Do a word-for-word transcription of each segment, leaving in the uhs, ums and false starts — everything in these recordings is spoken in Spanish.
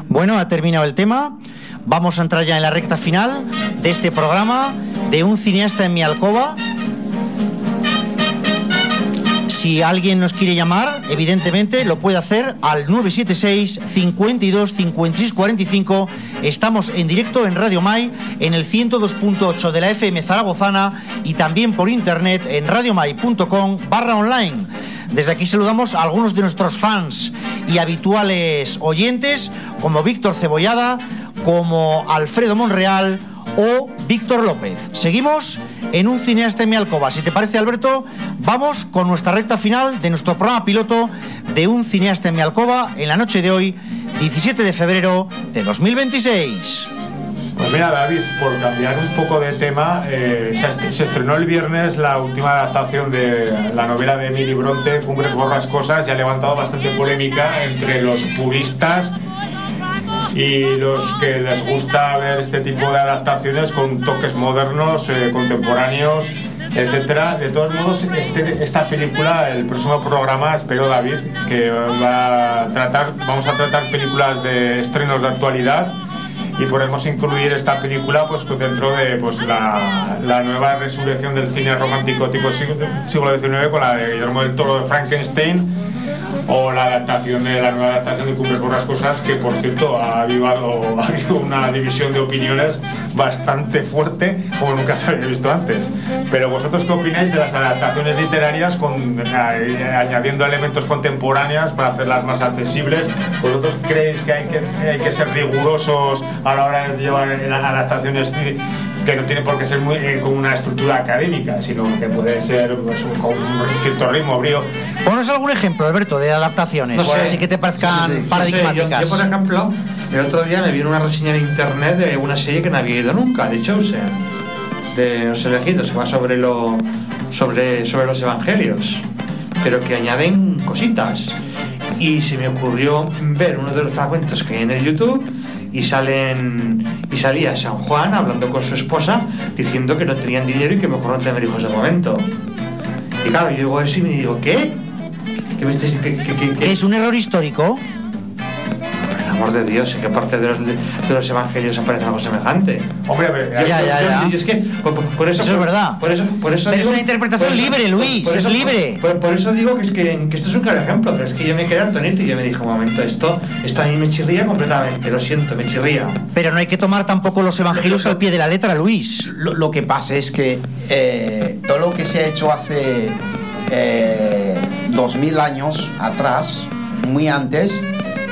Bueno, ha terminado el tema. Vamos a entrar ya en la recta final de este programa de Un cineasta en mi alcoba. Si alguien nos quiere llamar, evidentemente lo puede hacer al nueve siete seis, cincuenta y dos, cincuenta y seis, cuarenta y cinco. Estamos en directo en Radio Mai, en el ciento dos punto ocho de la F M zaragozana y también por internet en radiomai punto com barra online. Desde aquí saludamos a algunos de nuestros fans y habituales oyentes, como Víctor Cebollada, como Alfredo Monreal o Víctor López. Seguimos en Un cineasta en mi alcoba. Si te parece, Alberto, vamos con nuestra recta final de nuestro programa piloto de Un cineasta en mi alcoba en la noche de hoy, diecisiete de febrero de dos mil veintiséis. Pues mira, David, por cambiar un poco de tema, eh, se, est- se estrenó el viernes la última adaptación de la novela de Emily Bronte, Cumbres Borrascosas, y ha levantado bastante polémica entre los puristas y los que les gusta ver este tipo de adaptaciones con toques modernos, eh, contemporáneos, etcétera. De todos modos, este, esta película, el próximo programa, espero, David, que va a tratar, vamos a tratar películas de estrenos de actualidad, y podemos incluir esta película pues dentro de pues la, la nueva resurrección del cine romántico tipo siglo, siglo diecinueve, con la de Guillermo del Toro de Frankenstein, o la adaptación de la nueva adaptación de Cumbres Borrascosas, que por cierto ha avivado, ha habido una división de opiniones bastante fuerte como nunca se había visto antes. Pero vosotros, ¿qué opináis de las adaptaciones literarias con, eh, añadiendo elementos contemporáneos para hacerlas más accesibles? ¿Vosotros creéis que hay que, hay que ser rigurosos a la hora de llevar adaptaciones que no tiene por qué ser muy, eh, con una estructura académica, sino que puede ser pues, con un cierto ritmo, brío? Ponos algún ejemplo, Alberto, de adaptaciones, no sé, así que te parezcan sí, sí, sí, paradigmáticas. No sé, yo, yo, por ejemplo, el otro día me vi una reseña en internet de una serie que no había ido nunca, de Chosen, de Los Elegidos, que va sobre, lo, sobre, sobre los evangelios, pero que añaden cositas. Y se me ocurrió ver uno de los fragmentos que hay en el YouTube, y salen y salía San Juan hablando con su esposa diciendo que no tenían dinero y que mejor no tener hijos de momento. Y claro, yo digo eso y me digo, ¿qué? ¿Qué me estáis, qué, qué, qué, qué? ¿Es un error histórico? Por el amor de Dios, ¿en qué parte de los, de los evangelios aparece algo semejante? Hombre, a ver, ya, ya, ya, ya. Yo, es que por, por eso, eso por, es verdad. Por eso, por eso Pero digo, es una interpretación eso, libre, Luis, por, por es eso, libre. Por, por, por eso digo que, es que, que esto es un claro ejemplo, pero es que yo me quedé atónito y yo me dije, un momento, esto, esto a mí me chirría completamente, lo siento, me chirría. Pero no hay que tomar tampoco los evangelios al pie de la letra, Luis. Lo, lo que pasa es que eh, todo lo que se ha hecho hace eh, dos mil años atrás, muy antes,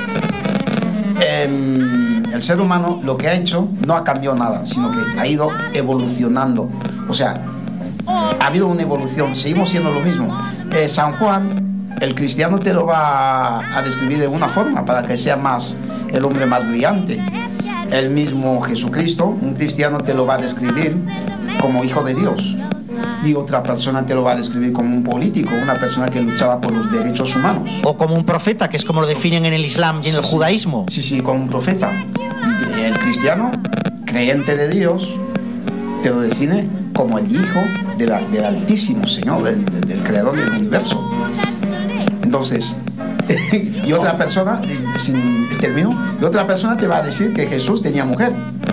eh, el ser humano lo que ha hecho no ha cambiado nada, sino que ha ido evolucionando. O sea, ha habido una evolución, seguimos siendo lo mismo. Eh, San Juan, el cristiano te lo va a describir de una forma para que sea más el hombre más brillante. El mismo Jesucristo, un cristiano te lo va a describir como hijo de Dios, y otra persona te lo va a describir como un político, una persona que luchaba por los derechos humanos. O como un profeta, que es como lo definen en el Islam y en sí, el judaísmo. Sí, sí, como un profeta. Y el cristiano, creyente de Dios, te lo define como el hijo de la, del Altísimo Señor, del, del creador del universo. Entonces, y otra persona, sin término, y otra persona te va a decir que Jesús tenía mujer,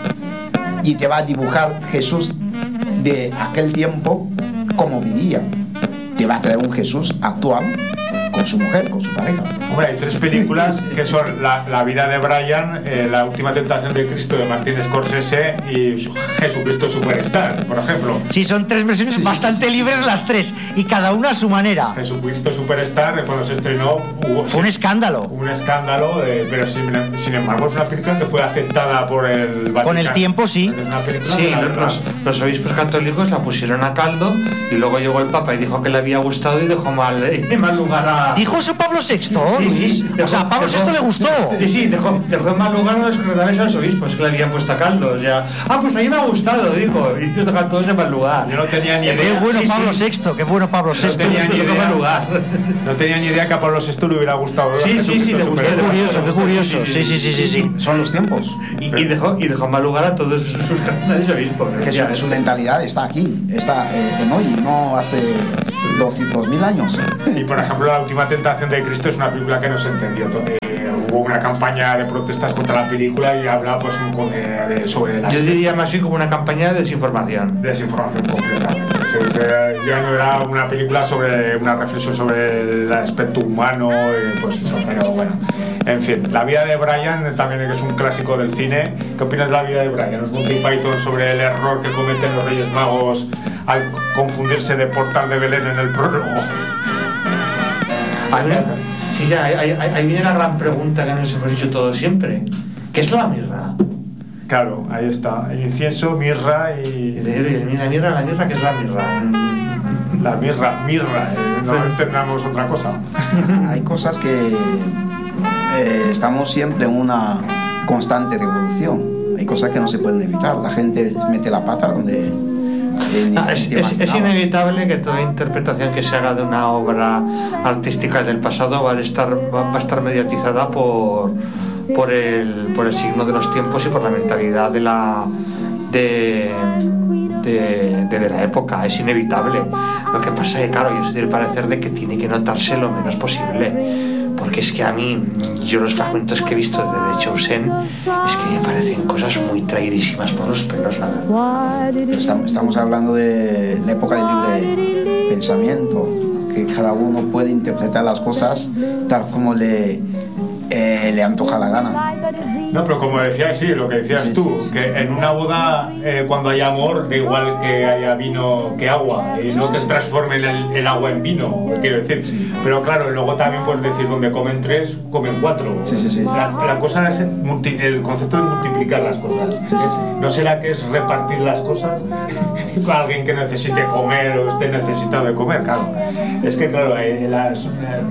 y te va a dibujar Jesús de aquel tiempo como vivía. Te va a traer un Jesús actual con su mujer, con su pareja. Hombre, hay tres películas que son La, la vida de Brian, eh, La última tentación de Cristo de Martin Scorsese y Jesucristo Superstar, por ejemplo. Sí, son tres versiones sí, bastante sí, sí, libres sí, sí. las tres, y cada una a su manera. Jesucristo Superstar, cuando se estrenó, hubo, fue un escándalo. Un escándalo, eh, pero sin, sin embargo es una película que fue aceptada por el Vaticano. Con el tiempo, sí. Es una sí, los, los, los obispos católicos la pusieron a caldo, y luego llegó el Papa y dijo que le había gustado y dejó mal, eh, mal lugar a... ¿Dijo eso Pablo sexto? Sí, sí, dejó, dejó, o sea, a Pablo dejó, sexto le gustó. Sí, sí, dejó, dejó en mal lugar a los cardenales y a los obispos que le habían puesto a caldo. Ya. Ah, pues a mí me ha gustado, dijo. Y nos dejan todos en mal lugar. Yo no tenía ni idea. Qué bueno sí, Pablo sí. sexto, qué bueno Pablo sexto. No tenía ni idea. Mal lugar. No tenía ni idea que a Pablo sexto le hubiera gustado. Sí, sí, sí, le gustó. Qué curioso, qué curioso. Sí, sí, sí, sí, sí. Son los tiempos. Y, y dejó y dejó en mal lugar a todos sus cardenales y obispos. Es que su, su mentalidad está aquí, está eh, en hoy, no hace doscientos mil años. Y por ejemplo, La última tentación de Cristo es una película que no se entendió. Eh, hubo hubo una campaña de protestas contra la película y habla pues un, de, de, sobre la... Yo diría más bien como una campaña de desinformación. Desinformación completamente. O sea, ya no era una película sobre una reflexión sobre el aspecto humano, eh, pues eso, pero bueno. En fin, la vida de Brian también es un clásico del cine. ¿Qué opinas de la vida de Brian? Los Monty Python sobre el error que cometen los Reyes Magos al confundirse de Portal de Belén en el prólogo. A ver, sí, ya, ahí, ahí, ahí viene la gran pregunta que nos hemos dicho todos siempre. ¿Qué es la mirra? Claro, ahí está. El incienso, mirra y... y la mirra, la mirra, ¿qué es la mirra? La mirra, mirra, eh, no entendamos otra cosa. Hay cosas que eh, estamos siempre en una constante revolución. Hay cosas que no se pueden evitar. La gente mete la pata donde... Eh, ah, es, es, es inevitable que toda interpretación que se haga de una obra artística del pasado va a estar, va, va a estar mediatizada por, por, el, por el signo de los tiempos y por la mentalidad de la... de... De, de, de la época. Es inevitable. Lo que pasa es que, claro, yo soy del parecer de que tiene que notarse lo menos posible, porque es que a mí, yo los fragmentos que he visto de The Chosen es que me parecen cosas muy traidísimas por los pelos, la verdad. Estamos, estamos hablando de la época del libre pensamiento, que cada uno puede interpretar las cosas tal como le, eh, le antoja la gana. No, pero como decías, sí, lo que decías sí, tú, sí, sí. Que en una boda, eh, cuando hay amor, da igual que haya vino que agua, y sí, no sí, que sí. transformen el, el agua en vino, quiero decir. Sí. Pero claro, luego también puedes decir, donde comen tres, comen cuatro. Sí, sí, sí. La, la cosa es multi, el concepto de multiplicar las cosas. Sí, sí, sí. ¿No será que es repartir las cosas para alguien que necesite comer o esté necesitado de comer? Claro. Es que, claro, eh, las... Eh,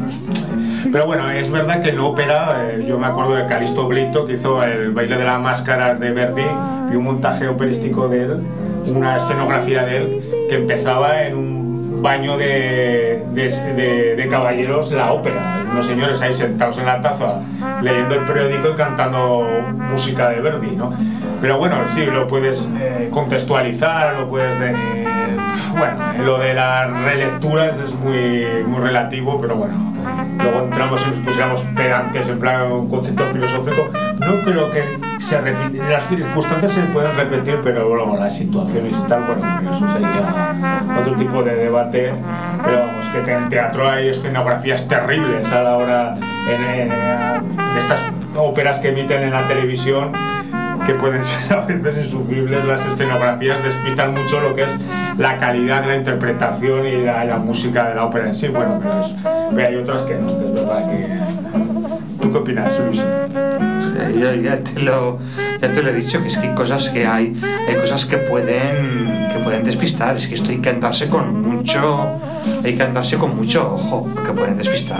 pero bueno, es verdad que en ópera, eh, yo me acuerdo de Calixto Oblito, que hizo el baile de la máscara de Verdi, y un montaje operístico de él, una escenografía de él, que empezaba en un baño de, de, de, de caballeros, la ópera, unos señores ahí sentados en la taza, leyendo el periódico y cantando música de Verdi, ¿no? Pero bueno, sí, lo puedes eh, contextualizar, lo puedes... De, eh, bueno, lo de las relecturas es muy, muy relativo, pero bueno, luego entramos y nos pusiéramos pedantes en plan un concepto filosófico. No creo que se repite, las circunstancias se pueden repetir, pero bueno, las situaciones y tal, bueno, eso sería otro tipo de debate. Pero vamos, que en teatro hay escenografías terribles a la hora en, en, en estas óperas que emiten en la televisión, que pueden ser a veces insufribles. Las escenografías despistan mucho lo que es la calidad de la interpretación y la, la música de la ópera en sí. Bueno, pero, es, pero hay otras que no, que es verdad que... ¿Tú qué opinas, Luis? Sí, ya, ya, te lo, ya te lo he dicho, que es que hay cosas que hay, hay cosas que pueden, que pueden despistar. Es que esto hay que andarse con mucho, hay que andarse con mucho ojo, que pueden despistar.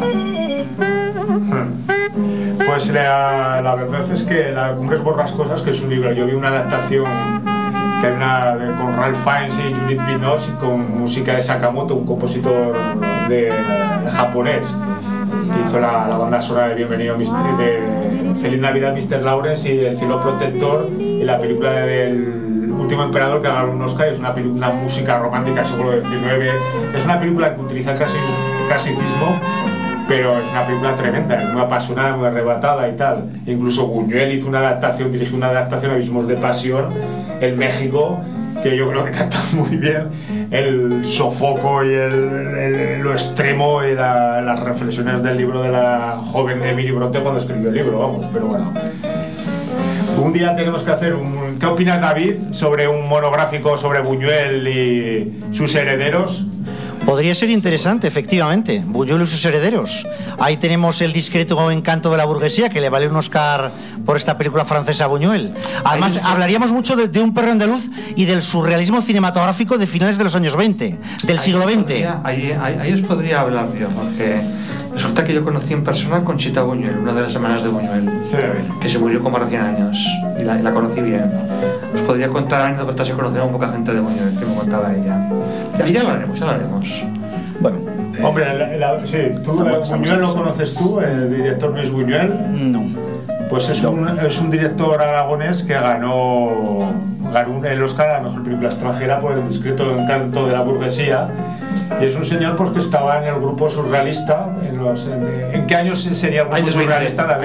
Pues la, la verdad es que la Cumbres Borrascosas, que es un libro, yo vi una adaptación que hay una de, con Ralph Fiennes y Judith Binoche, con música de Sakamoto, un compositor de, de japonés, que hizo la, la banda sonora de Bienvenido mister de Feliz Navidad mister Lawrence y El Cielo Protector, y la película del Último Emperador, que ganó un Oscar. Es una, una música romántica del siglo diecinueve, es una película que utiliza casi clasicismo, pero es una película tremenda, es muy apasionada, muy arrebatada y tal. Incluso Buñuel hizo una adaptación, dirigió una adaptación a Abismos de Pasión en México, que yo creo que canta muy bien el sofoco y el, el, lo extremo y la, las reflexiones del libro de la joven Emily Bronte cuando escribió el libro, vamos, pero bueno. Un día tenemos que hacer un... ¿Qué opinas, David, sobre un monográfico sobre Buñuel y sus herederos? Podría ser interesante, efectivamente. Buñuel y sus herederos. Ahí tenemos El discreto encanto de la burguesía, que le vale un Oscar por esta película francesa a Buñuel. Además, hablaríamos mucho de, de Un perro andaluz y del surrealismo cinematográfico de finales de los años veinte, del siglo veinte. Ahí, ahí, ahí os podría hablar yo, porque resulta que yo conocí en persona a Conchita Buñuel, una de las hermanas de Buñuel, sí, que se murió como recién años, y la, y la conocí bien. Os podría contar anécdotas y conocer a un poca gente de Buñuel, que me contaba ella. Ya, ya lo haremos, ya lo haremos. Bueno, eh, hombre, la, la, sí, tú, estamos, Buñuel lo conoces tú, el director Luis Buñuel. No. Pues es, no. Un, es un director aragonés que ganó, ganó el Oscar a la mejor película extranjera por El discreto encanto de la burguesía. Y es un señor pues que estaba en el grupo surrealista. ¿En, los, en, ¿en qué años sería el grupo surrealista, David?